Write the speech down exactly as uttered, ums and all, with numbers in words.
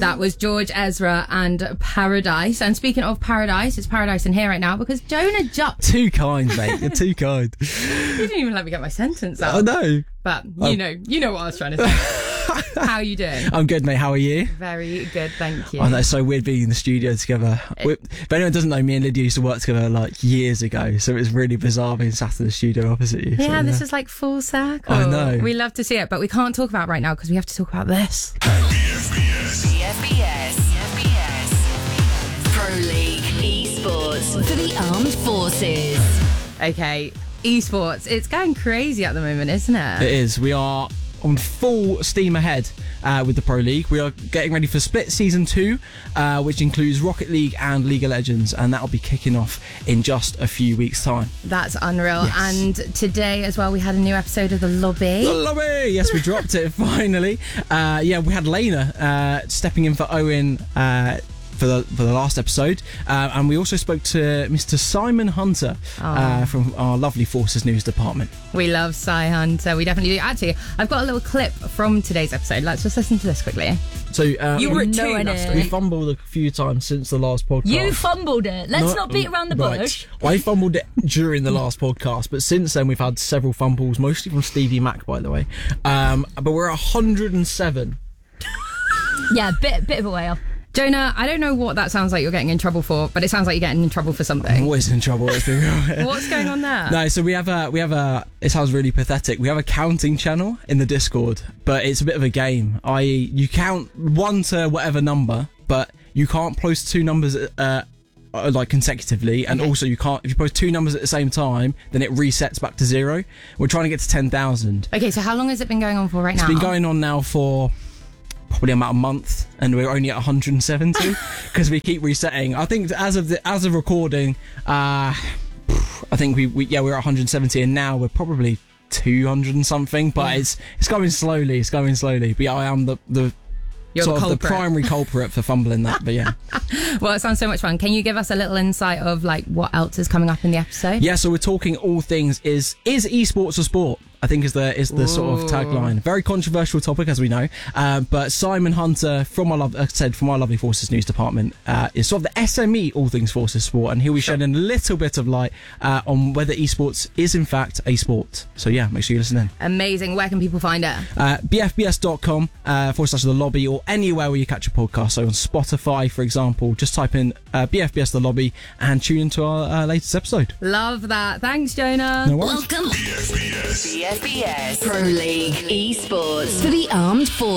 That was George Ezra and Paradise. And speaking of Paradise, it's Paradise in here right now because Jonah jumped. Too kind, mate. You're too kind. You didn't even let me get my sentence out. I know. But you Oh. know, you know what I was trying to say. How are you doing? I'm good, mate. How are you? Very good, thank you. I know, it's so weird being in the studio together. We, if anyone doesn't know, me and Lydia used to work together like years ago, so it's really bizarre being sat in the studio opposite you. Yeah, so, this is like full circle. I know. We love to see it, but we can't talk about it right now because we have to talk about this. B F B S. B F B S. B F B S. Pro League Esports for the Armed Forces. Okay, esports. It's going crazy at the moment, isn't it? It is. We are on full steam ahead uh, with the Pro League. We are getting ready for Split Season two, uh, which includes Rocket League and League of Legends, and that'll be kicking off in just a few weeks' time. That's unreal. Yes. And today as well, we had a new episode of The Lobby. The Lobby! Yes, we dropped it finally. Uh, yeah, we had Lena uh, stepping in for Owen uh, for the for the last episode, uh, and we also spoke to Mister Simon Hunter uh, from our lovely Forces News department. We love Cy Hunter. We definitely do. Actually, I've got a little clip from today's episode. Let's just listen to this quickly. So uh, You were we, at two idea. last we week. fumbled a few times since the last podcast. You fumbled it. Let's No- not beat around the right. bush. I fumbled it during the last podcast, but since then we've had several fumbles, mostly from Stevie Mac, by the way. Um, but we're at one hundred and seven. Yeah, bit bit of a way off. Jonah, I don't know what that sounds like you're getting in trouble for, but it sounds like you're getting in trouble for I'm something. always in trouble. Let's be real. What's going on there? No, so we have a we have a. It sounds really pathetic. We have a counting channel in the Discord, but it's a bit of a game. I you count one to whatever number, but you can't post two numbers uh, uh, like consecutively, and also you can't if you post two numbers at the same time, then it resets back to zero. We're trying to get to ten thousand. Okay, so how long has it been going on for right It's now? been going on now for probably about a month, and we're only at one hundred seventy because we keep resetting. I think as of the as of recording, uh, I think we, we yeah we're at one hundred seventy, and now we're probably two hundred and something. But it's it's going slowly. It's going slowly. But yeah, I am the the. You're sort the of the culprit. primary culprit for fumbling that, but yeah. Well, it sounds so much fun. Can you give us a little insight of like what else is coming up in the episode? Yeah, so we're talking all things is is esports a sport? I think is the is the sort of tagline. Very controversial topic, as we know. Uh, but Simon Hunter from our love, like I said, from our lovely Forces News department, uh, is sort of the S M E all things Forces sport, and he'll be shedding a little bit of light uh, on whether esports is in fact a sport. So yeah, make sure you listen in. Amazing. Where can people find it? Uh, b f b s dot com uh, forward slash the lobby, or anywhere where you catch a podcast. So on Spotify, for example, just type in uh, B F B S the lobby and tune into our uh, latest episode. Love that. Thanks, Jonah. No worries. Welcome. B F B S. B F B S. Pro League Esports for the Armed Forces.